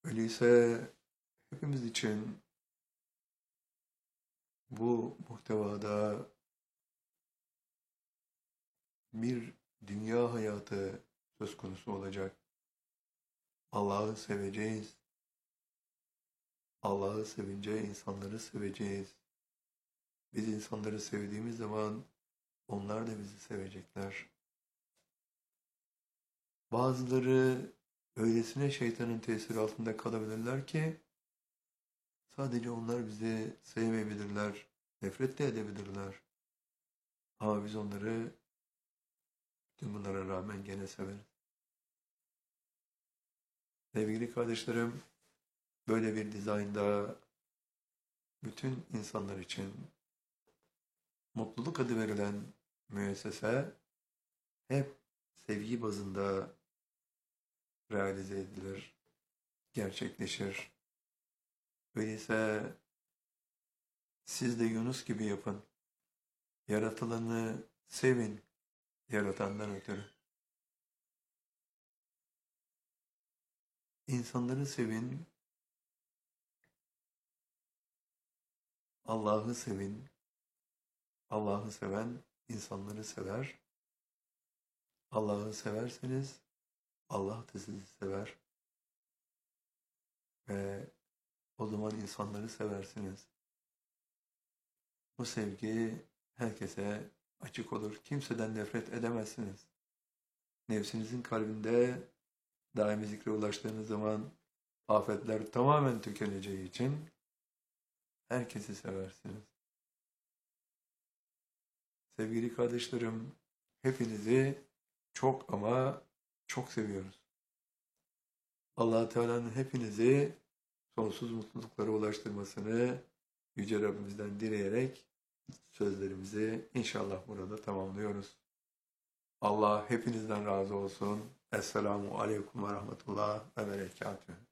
Öyleyse hepimiz için bu muhtevada bir dünya hayatı söz konusu olacak. Allah'ı seveceğiz. Allah'ı sevince insanları seveceğiz. Biz insanları sevdiğimiz zaman onlar da bizi sevecekler. Bazıları öylesine şeytanın tesiri altında kalabilirler ki sadece onlar bizi sevmeyebilirler, nefret de edebilirler. Ama biz onları tüm bunlara rağmen gene severiz. Sevgili kardeşlerim, böyle bir dizaynda bütün insanlar için mutluluk adı verilen müessese hep sevgi bazında realize edilir, gerçekleşir. Öyleyse siz de Yunus gibi yapın. Yaratılanı sevin, yaratandan ötürü. İnsanları sevin, Allah'ı sevin. Allah'ı seven insanları sever. Allah'ı severseniz Allah da sizi sever. Ve o zaman insanları seversiniz. Bu sevgi herkese açık olur. Kimseden nefret edemezsiniz. Nefsinizin kalbinde daimi zikre ulaştığınız zaman afetler tamamen tükeneceği için herkesi seversiniz. Sevgili kardeşlerim, hepinizi çok ama çok seviyoruz. Allah Teala'nın hepinizi sonsuz mutluluklara ulaştırmasını Yüce Rabbimizden dileyerek sözlerimizi inşallah burada tamamlıyoruz. Allah hepinizden razı olsun. Esselamu Aleyküm ve Rahmetullah ve Berekatühü.